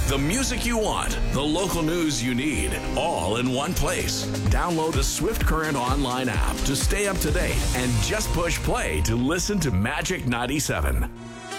The music you want, the local news you need, all in one place. Download the Swift Current online app to stay up to date and just push play to listen to Magic 97.